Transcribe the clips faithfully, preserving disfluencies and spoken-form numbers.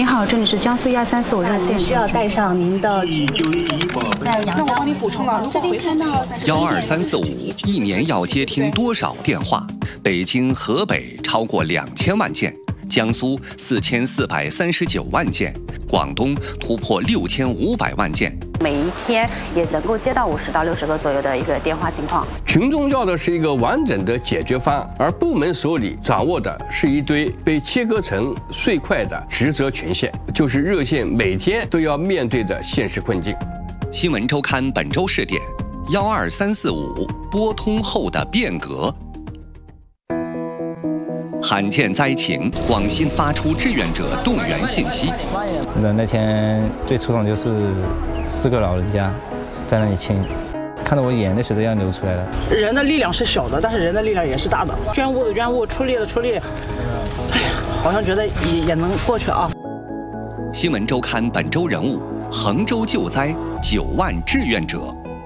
您好，这里是江苏一二三四五热线， 需要带上您的在阳江。 那我帮你补充了，如果回看到幺二三四五一年要接听多少电话？北京、河北超过两千万件，江苏四千四百三十九万件，广东突破六千五百万件。 每一天也能够接到五十到六十个左右的一个电话情况。 群众要的是一个完整的解决方案，而部门手里掌握的是一堆被切割成碎块的职责权限，就是热线每天都要面对的现实困境。 新闻周刊本周试点：幺二三四五拨通后的变革。罕见灾情，广新发出志愿者动员信息。 那那天最触动就是四个老人家在那里亲，看得我眼泪水都要流出来了。 人的力量是小的，但是人的力量也是大的。捐物的捐物，出力的出力，哎呀，好像觉得也也能过去啊。 新闻周刊本周人物：衡州救灾九万志愿者。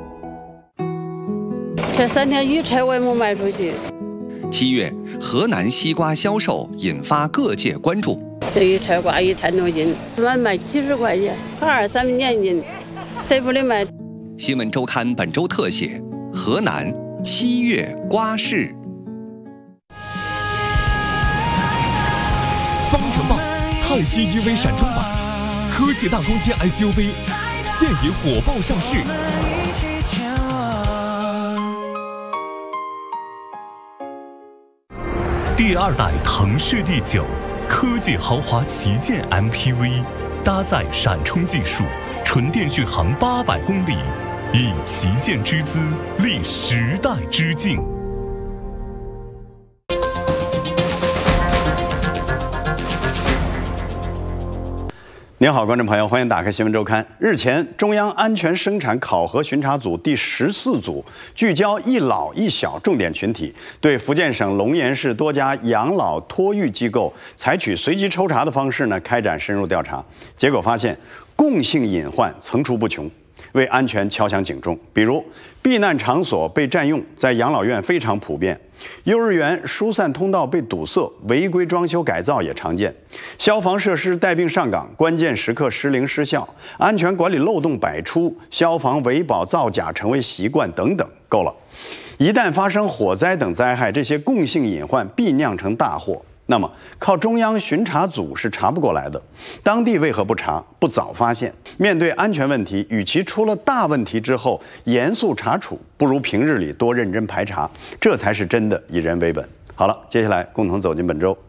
这三天一车我也没卖出去。 七月，河南西瓜销售引发各界关注。 这一车瓜一摊多斤，卖卖几十块钱，二三年斤，谁不得卖？ 新闻周刊本周特写：河南七月瓜市。 方程豹泰系 E V 闪装版，科技大空间 S U V， 现已火爆上市。第二代腾势 D 九科技豪华旗舰 M P V， 搭载闪充技术，纯电续航八百公里，以旗舰之姿立时代之境。 您好，观众朋友，欢迎打开新闻周刊。日前，中央安全生产考核巡查组第十四组聚焦一老一小重点群体，对福建省龙岩市多家养老托育机构采取随机抽查的方式呢，开展深入调查。结果发现，共性隐患层出不穷，为安全敲响警钟。比如，避难场所被占用，在养老院非常普遍。幼儿园疏散通道被堵塞，违规装修改造也常见；消防设施带病上岗，关键时刻失灵失效；安全管理漏洞百出，消防维保造假成为习惯等等，够了。一旦发生火灾等灾害，这些共性隐患必酿成大祸。那么，靠中央巡查组是查不过来的。当地为何不查、不早发现？面对安全问题，与其出了大问题之后严肃查处，不如平日里多认真排查，这才是真的以人为本。好了，接下来共同走进本周。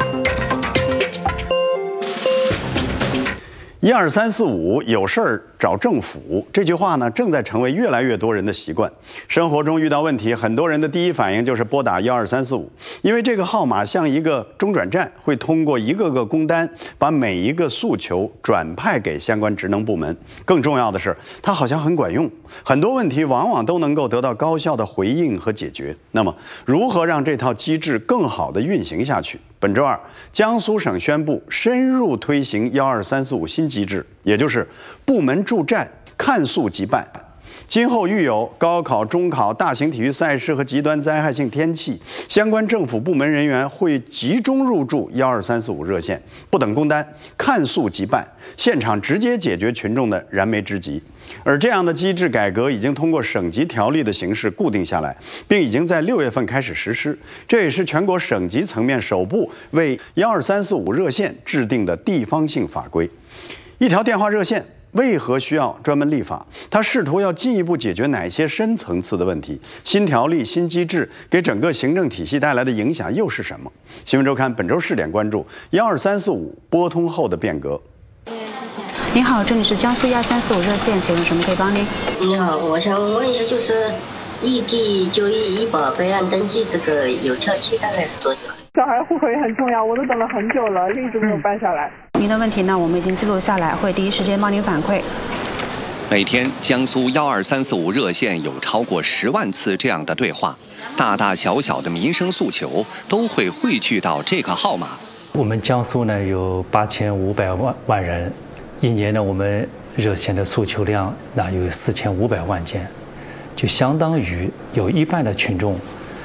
一二三四五有事儿找政府，这句话呢，正在成为越来越多人的习惯。生活中遇到问题，很多人的第一反应就是拨打幺二三四五，因为这个号码像一个中转站，会通过一个个工单，把每一个诉求转派给相关职能部门。更重要的是，它好像很管用，很多问题往往都能够得到高效的回应和解决。那么，如何让这套机制更好地运行下去？本周二，江苏省宣布深入推行幺二三四五新机制，也就是部门驻站看诉即办。今后遇有高考、中考、大型体育赛事和极端灾害性天气，相关政府部门人员会集中入驻幺二三四五热线，不等工单，看诉即办，现场直接解决群众的燃眉之急。而这样的机制改革已经通过省级条例的形式固定下来，并已经在六月份开始实施。这也是全国省级层面首部为幺二三四五热线制定的地方性法规。一条电话热线为何需要专门立法？它试图要进一步解决哪些深层次的问题？新条例、新机制给整个行政体系带来的影响又是什么？新闻周刊本周试点关注幺二三四五拨通后的变革。 您好，这里是江苏一二三四五热线，请问什么可以帮您？ 你好，我想问一下，就是异地就医医保备案登记这个有效期大概是多久？ 小孩户口也很重要，我都等了很久了，一直没有办下来。 您的问题呢，我们已经记录下来，会第一时间帮您反馈。 每天，江苏幺二三四五热线有超过十万次这样的对话，大大小小的民生诉求都会汇聚到这个号码。 我们江苏呢有八千五百万万人。一年呢，我们热线的诉求量那有四千五百万件，就相当于有一半的群众，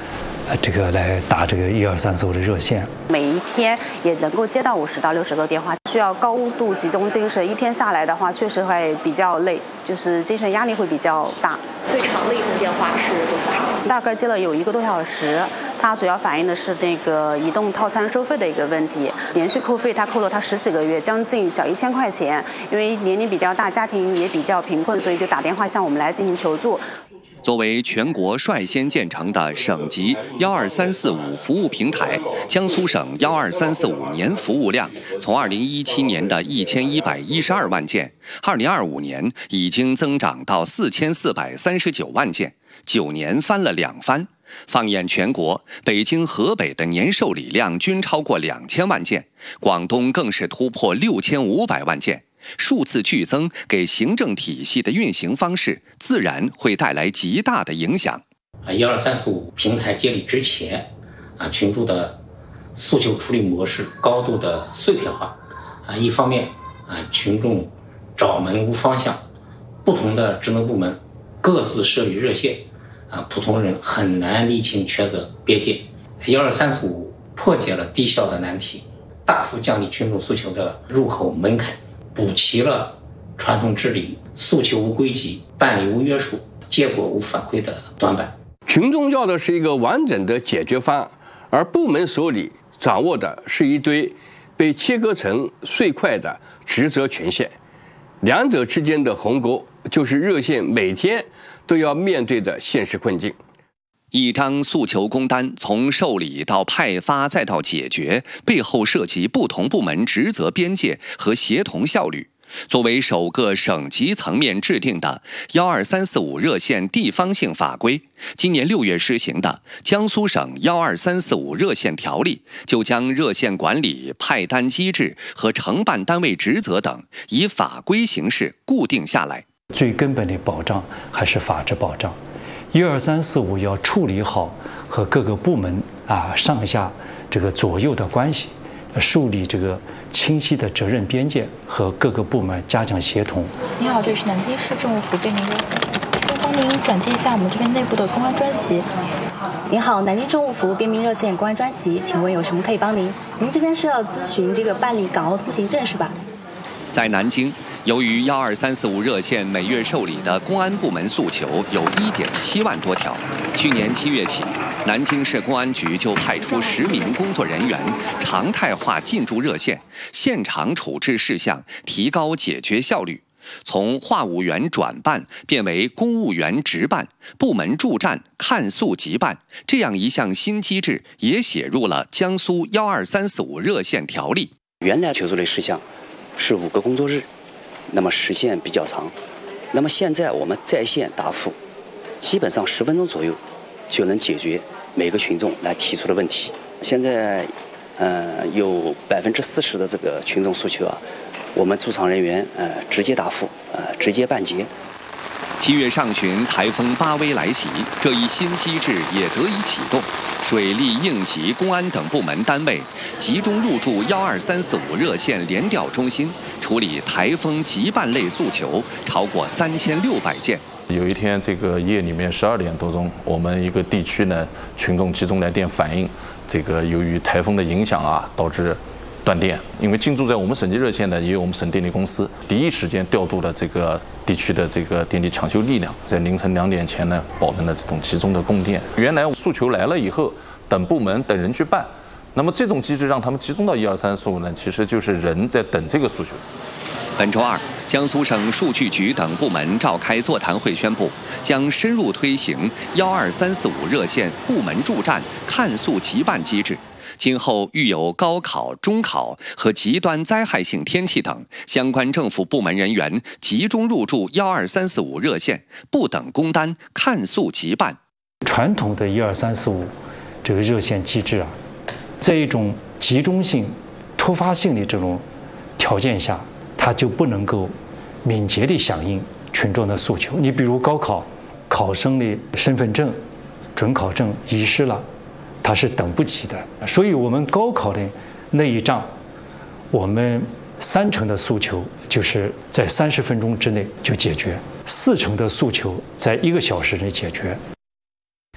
呃，这个来打这个一二三四五的热线。 每一天也能够接到五十到六十个电话，需要高度集中精神。一天下来的话，确实会比较累，就是精神压力会比较大。 最长的一通电话是多少？ 大概接了有一个多小时。它主要反映的是那个移动套餐收费的一个问题，连续扣费，它扣了它十几个月，将近小一千块钱。因为年龄比较大，家庭也比较贫困，所以就打电话向我们来进行求助。 作为全国率先建成的省级幺二三四五服务平台，江苏省幺二三四五年服务量从二零一七年的一千一百一十二万件，二零二五年已经增长到四千四百三十九万件，九年翻了两番。放眼全国，北京、河北的年受理量均超过两千万件，广东更是突破六千五百万件。数字剧增给行政体系的运行方式自然会带来极大的影响。 啊，一二三四五平台建立之前，啊，群众的诉求处理模式高度的碎片化。啊，一方面，啊，群众找门无方向，不同的职能部门各自设立热线，啊，普通人很难厘清权责边界。一二三四五破解了低效的难题，大幅降低群众诉求的入口门槛。补齐了传统治理诉求无归集、办理无约束、结果无反馈的短板。 群众要的是一个完整的解决方案，而部门手里掌握的是一堆被切割成碎块的职责权限，两者之间的鸿沟就是热线每天都要面对的现实困境。 一张诉求工单从受理到派发再到解决，背后涉及不同部门职责边界和协同效率。作为首个省级层面制定的幺二三四五热线地方性法规，今年六月施行的《江苏省幺二三四五热线条例》就将热线管理、派单机制和承办单位职责等以法规形式固定下来。 最根本的保障还是法治保障。一二三四五要处理好和各个部门啊上下这个左右的关系，树立这个清晰的责任边界，和各个部门加强协同。 你好，这是南京市政务府便民热线，正帮您转接一下我们这边内部的公安专席。 您好，南京政务府便民热线公安专席，请问有什么可以帮您？您这边是要咨询这个办理港澳通行证是吧？ 在南京，由于幺二三四五热线每月受理的公安部门诉求有一点七万多条，去年七月起，南京市公安局就派出十名工作人员常态化进驻热线，现场处置事项，提高解决效率。从话务员转办变为公务员直办，部门驻站看诉即办，这样一项新机制也写入了江苏幺二三四五热线条例。 原来求助类事项是五个工作日，那么时限比较长。那么现在我们在线答复，基本上十分钟左右就能解决每个群众来提出的问题。现在，呃，有百分之四十的这个群众诉求啊，我们驻场人员呃直接答复，呃直接办结。 七月上旬，台风巴威来袭，这一新机制也得以启动。水利、应急、公安等部门单位集中入驻幺二三四五热线联调中心，处理台风急办类诉求超过三千六百件。 有一天，这个夜里面十二点多钟，我们一个地区呢，群众集中来电反映，这个由于台风的影响啊，导致断电。因为进驻在我们省级热线的也有我们省电力公司，第一时间调度了这个地区的这个电力抢修力量，在凌晨两点前呢，保证了这种集中的供电。原来诉求来了以后，等部门等人去办，那么这种机制让他们集中到一二三四五呢，其实就是人在等这个诉求。 本周二，江苏省数据局等部门召开座谈会，宣布将深入推行幺二三四五热线部门驻站看诉即办机制。今后遇有高考、中考和极端灾害性天气等相关政府部门人员集中入驻幺二三四五热线，不等工单，看诉即办。 传统的一二三四五这个热线机制啊，在一种集中性、突发性的这种条件下，它就不能够敏捷地响应群众的诉求。你比如高考，考生的身份证、准考证遗失了，它是等不及的。所以我们高考的那一仗，我们三成的诉求就是在三十分钟之内就解决，四成的诉求在一个小时内解决。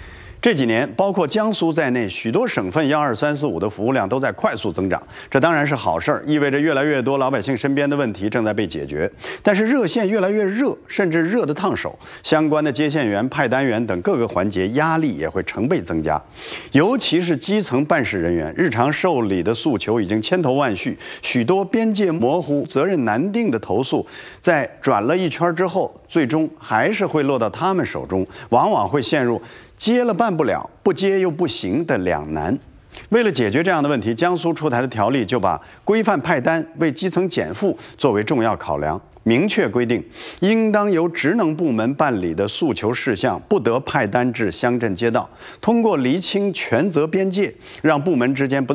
这几年，包括江苏在内，许多省份幺二三四五的服务量都在快速增长，这当然是好事儿，意味着越来越多老百姓身边的问题正在被解决。但是热线越来越热，甚至热得烫手，相关的接线员、派单员等各个环节压力也会成倍增加。尤其是基层办事人员，日常受理的诉求已经千头万绪，许多边界模糊、责任难定的投诉，在转了一圈之后，最终还是会落到他们手中，往往会陷入接了办不了，不接又不行的两难。为了解决这样的问题，江苏出台的条例就把规范派单、为基层减负作为重要考量，明确规定，应当由职能部门办理的诉求事项不得派单至乡镇街道。通过厘清权责边界，让部门之间不